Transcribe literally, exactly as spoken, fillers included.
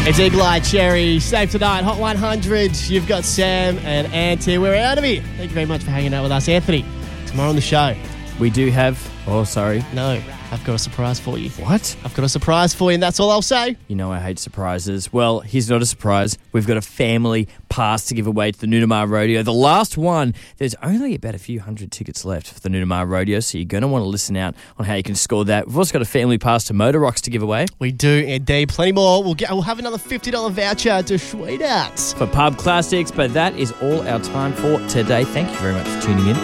It's Eagle Eye Cherry. Save tonight, Hot one hundred. You've got Sam and Ant here. We're out of here. Thank you very much for hanging out with us. Anthony, tomorrow on the show. We do have... Oh, sorry. No, I've got a surprise for you. What? I've got a surprise for you, and that's all I'll say. You know I hate surprises. Well, here's not a surprise. We've got a family pass to give away to the Nunamar Rodeo. The last one. There's only about a few hundred tickets left for the Nunamar Rodeo, so you're going to want to listen out on how you can score that. We've also got a family pass to Motor Rocks to give away. We do indeed. Plenty more. We'll get. We'll have another fifty dollars voucher to Sweethearts For Pub Classics, but that is all our time for today. Thank you very much for tuning in.